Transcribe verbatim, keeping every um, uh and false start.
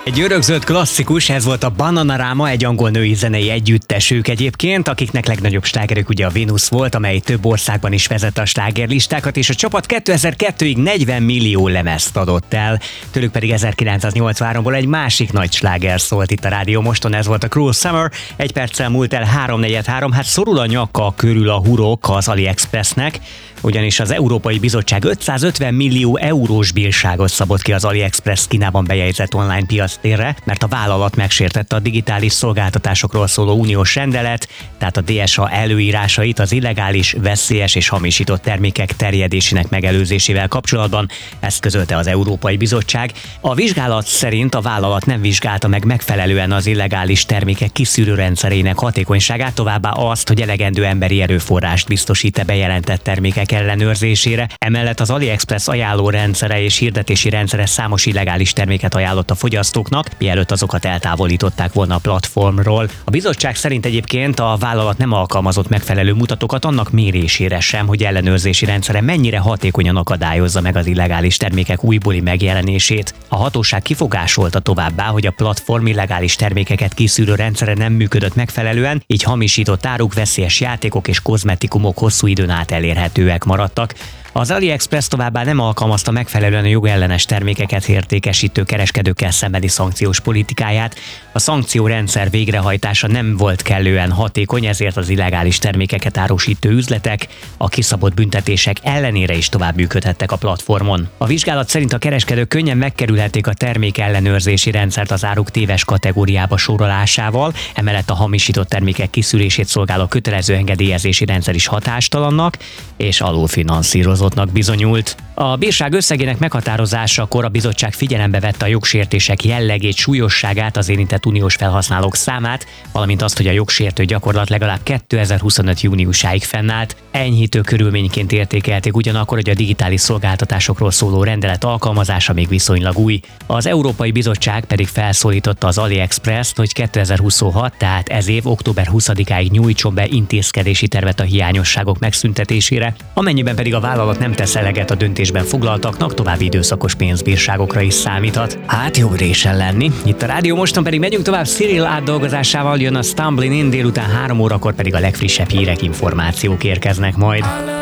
Egy örökzöld klasszikus, ez volt a Bananarama, egy angol női zenei együttes ők egyébként, akiknek legnagyobb slágerük ugye a Venus volt, amely több országban is vezette a slágerlistákat, és a csapat kétezer-kettőig negyven millió lemezt adott el, tőlük pedig ezerkilencszáznyolcvanháromból egy másik nagy sláger szólt itt a Rádió Moston, ez volt a Cruel Summer, egy perccel múlt el három negyvenhárom, hát szorul a nyaka körül a hurok az AliExpressnek, ugyanis az Európai Bizottság ötszázötven millió eurós bírságot szabott ki az AliExpress Kínában bejegyzett online piactérre, mert a vállalat megsértette a digitális szolgáltatásokról szóló uniós rendelet, tehát a dé es á előírásait az illegális, veszélyes és hamisított termékek terjedésének megelőzésével kapcsolatban, ezt közölte az Európai Bizottság. A vizsgálat szerint a vállalat nem vizsgálta meg megfelelően az illegális termékek kiszűrő rendszerének hatékonyságát, továbbá azt, hogy elegendő emberi erőforrást biztosít-e bejelentett termékek ellenőrzésére. Emellett az AliExpress ajánló rendszere és hirdetési rendszere számos illegális terméket ajánlott a fogyasztóknak, mielőtt azokat eltávolították volna a platformról. A bizottság szerint egyébként a vállalat nem alkalmazott megfelelő mutatókat annak mérésére sem, hogy ellenőrzési rendszere mennyire hatékonyan akadályozza meg az illegális termékek újbóli megjelenését. A hatóság kifogásolta továbbá, hogy a platform illegális termékeket kiszűrő rendszere nem működött megfelelően, így hamisított áruk, veszélyes játékok és kozmetikumok hosszú időn át elérhetőek maradtak. Az AliExpress továbbá nem alkalmazta megfelelően a jogellenes termékeket értékesítő kereskedőkkel szembeni szankciós politikáját. A szankciórendszer végrehajtása nem volt kellően hatékony, ezért az illegális termékeket árusító üzletek a kiszabott büntetések ellenére is tovább működhettek a platformon. A vizsgálat szerint a kereskedők könnyen megkerülhették a termék ellenőrzési rendszert az áruk téves kategóriába sorolásával, emellett a hamisított termékek kiszűrését szolgáló kötelező engedélyezési rendszer is hatástalannak és alulfinanszírozottnak bizonyult. A bírság összegének meghatározásakor a bizottság figyelembe vette a jogsértések jellegét, súlyosságát, az érintett uniós felhasználók számát, valamint azt, hogy a jogsértő gyakorlat legalább kétezer-huszonöt júniusáig fennállt. Enyhítő körülményként értékelték ugyanakkor, hogy a digitális szolgáltatásokról szóló rendelet alkalmazása még viszonylag új. Az Európai Bizottság pedig felszólította az AliExpress-t, hogy kétezer-huszonhat, tehát ez év október huszadikáig nyújtson be intézkedési tervet a hiányosságok megszüntetésére, amennyiben pedig a vállalat nem tesz eleget a döntésben foglaltaknak, további időszakos pénzbírságokra is számíthat. Hát jó résen lenni. Itt a Rádió Moston pedig megyünk tovább Cyril átdolgozásával, jön a Stumbling In, délután három órakor pedig a legfrissebb hírek, információk érkeznek majd.